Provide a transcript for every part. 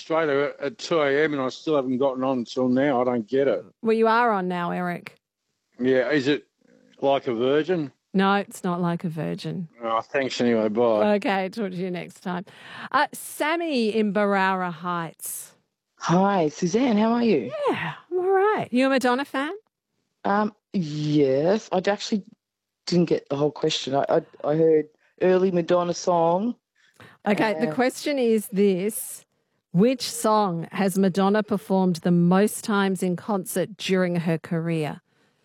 Australia at 2 a.m. and I still haven't gotten on until now. I don't get it. Well, you are on now, Eric. Yeah, is it like a virgin? No, it's not like a virgin. Oh, thanks anyway. Bye. Okay, talk to you next time. Sammy in Barara Heights. Hi, Suzanne. How are you? Yeah, I'm all right. You a Madonna fan? Yes. I actually didn't get the whole question. I heard early Madonna song. Okay, the question is this. Which song has Madonna performed the most times in concert during her career?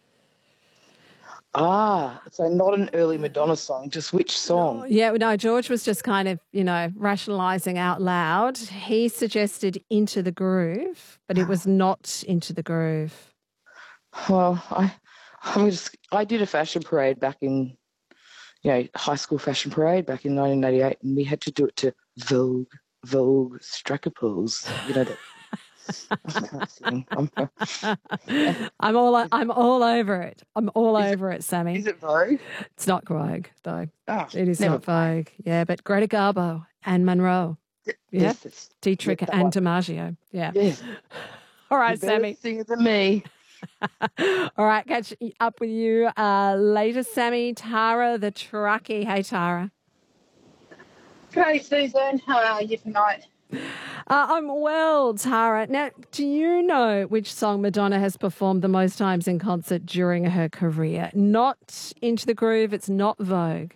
So not an early Madonna song, just which song? Yeah, no, George was just kind of, rationalising out loud. He suggested Into the Groove, but it was not Into the Groove. Well, I did a fashion parade back in, high school fashion parade back in 1988, and we had to do it to Vogue Strackerpools. That. I can't sing. I'm all over it. I'm all over it, Sammy. Is it Vogue? It's not Vogue, though. Oh, it is not Vogue. Yeah, but Greta Garbo and Monroe. Yeah, Dietrich and DiMaggio. Yeah. Yes. All right, You're Sammy. Singer than me. All right, catch up with you later, Sammy. Tara, the truckie. Hey, Tara. Hey, Susan. How are you tonight? I'm well, Tara. Now, do you know which song Madonna has performed the most times in concert during her career? Not Into the Groove. It's not Vogue.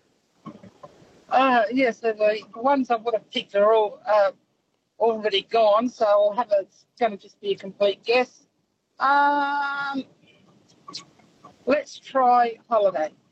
Yes, so the ones I would have picked are all already gone, so it's going to just be a complete guess. Let's try Holiday.